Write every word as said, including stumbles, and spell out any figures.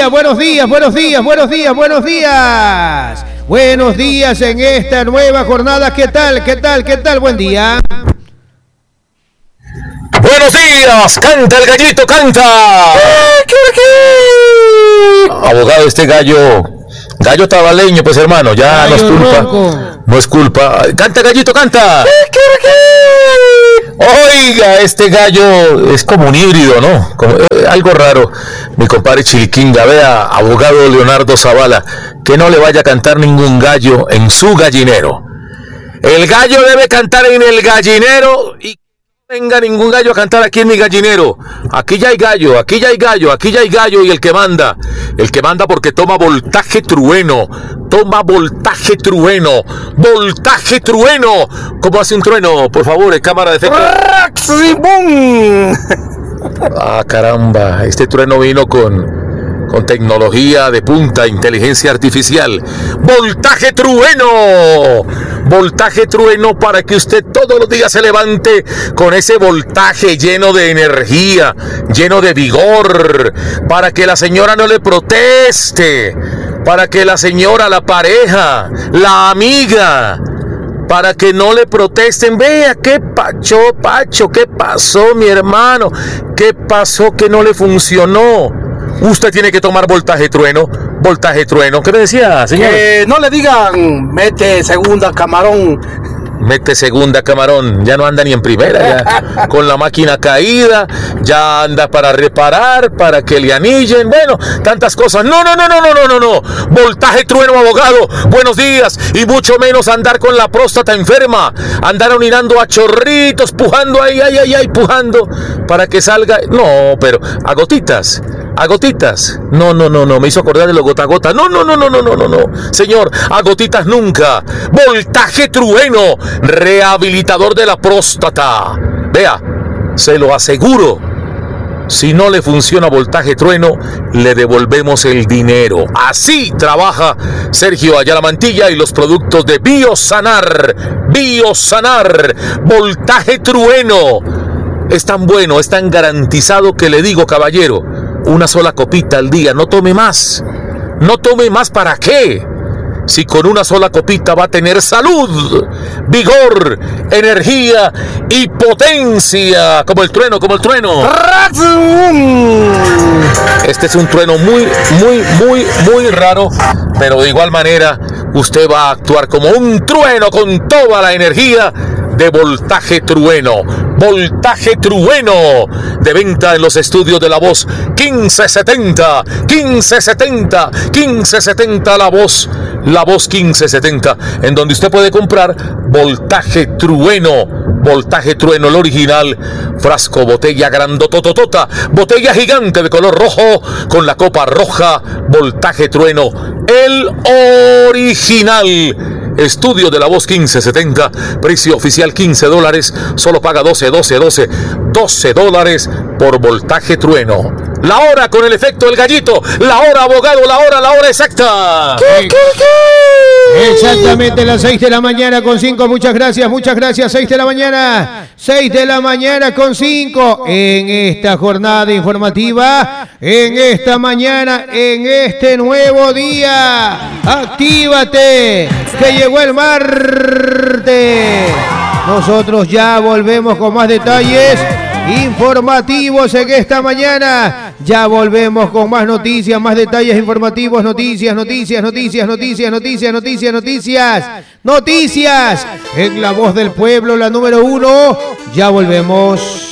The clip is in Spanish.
días, buenos días, buenos días, buenos días, buenos días. Buenos días en esta nueva jornada. ¿Qué tal? ¿Qué tal? ¿Qué tal? Buen día. Buenos días, canta el gallito, canta. Abogado, este gallo, gallo tabaleño, pues hermano, ya gallo no es culpa, ronco. no es culpa. Canta gallito, canta. Oiga, este gallo es como un híbrido, ¿no? Como, eh, algo raro. Mi compadre Chiliquinga, vea, abogado Leonardo Zavala, que no le vaya a cantar ningún gallo en su gallinero. El gallo debe cantar en el gallinero y venga ningún gallo a cantar aquí en mi gallinero. Aquí ya hay gallo, aquí ya hay gallo, aquí ya hay gallo y el que manda, el que manda porque toma voltaje trueno, toma voltaje trueno, voltaje trueno. ¿Cómo hace un trueno? Por favor, en cámara de efecto. Ah, caramba, este trueno vino con... con tecnología de punta, inteligencia artificial. Voltaje trueno, voltaje trueno para que usted todos los días se levante con ese voltaje lleno de energía, lleno de vigor, para que la señora no le proteste, para que la señora, la pareja, la amiga, para que no le protesten. Vea, ¿qué pacho, Pacho? ¿Qué pasó, mi hermano? ¿Qué pasó que no le funcionó? Usted tiene que tomar voltaje trueno, voltaje trueno. ¿Qué me decía, señor? Que no le digan, mete segunda, camarón. Mete segunda, camarón. Ya no anda ni en primera, ya con la máquina caída, ya anda para reparar, para que le anillen, bueno, tantas cosas. No, no, no, no, no, no, no, no. Voltaje trueno, abogado. Buenos días. Y mucho menos andar con la próstata enferma, andar orinando a chorritos, pujando ahí, ay, ay, ay, pujando, para que salga. No, pero a gotitas. A gotitas. No, no, no, no. Me hizo acordar de los gota a gota. No, no, no, no, no, no, no, no. Señor, a gotitas nunca. Voltaje trueno. Rehabilitador de la próstata. Vea, se lo aseguro. Si no le funciona voltaje trueno, le devolvemos el dinero. Así trabaja Sergio Ayala Mantilla y los productos de Biosanar. Biosanar. Voltaje trueno. Es tan bueno, es tan garantizado que le digo, caballero, una sola copita al día, no tome más. No tome más, ¿para qué? Si con una sola copita va a tener salud, vigor, energía y potencia. Como el trueno, como el trueno. Este es un trueno muy, muy, muy, muy raro. Pero de igual manera, usted va a actuar como un trueno con toda la energía de voltaje trueno. Voltaje trueno, de venta en los estudios de La Voz. quince setenta, quince setenta, quince setenta La Voz, La Voz quince setenta, en donde usted puede comprar voltaje trueno, voltaje trueno, el original, frasco, botella grandotototota, botella gigante de color rojo, con la copa roja, voltaje trueno, el original. Estudio de La Voz quince setenta, precio oficial quince dólares, solo paga doce, doce, doce, doce dólares por voltaje trueno. La hora con el efecto del gallito, la hora, abogado, la hora, la hora exacta. ¿Qué, qué, qué? Exactamente las seis de la mañana con cinco, muchas gracias, muchas gracias, seis de la mañana, seis de la mañana con cinco, en esta jornada informativa, en esta mañana, en este nuevo día, actívate, que llegó el martes. Nosotros ya volvemos con más detalles informativos en esta mañana. Ya volvemos con más noticias, más detalles informativos, noticias, noticias, noticias, noticias, noticias, noticias, noticias, noticias. En La Voz del Pueblo, la número uno. Ya volvemos.